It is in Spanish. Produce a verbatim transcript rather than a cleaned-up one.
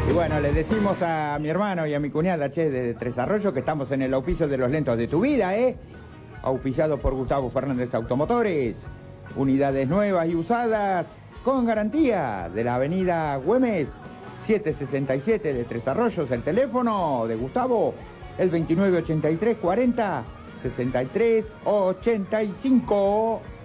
Y bueno, le decimos a mi hermano y a mi cuñada, che, de Tres Arroyos, que estamos en el auspicio de los lentos de tu vida, ¿eh? Auspiciado por Gustavo Fernández Automotores. Unidades nuevas y usadas con garantía de la avenida Güemes, setecientos sesenta y siete de Tres Arroyos. El teléfono de Gustavo, el veintinueve ochenta y tres cuarenta sesenta y tres ochenta y cinco.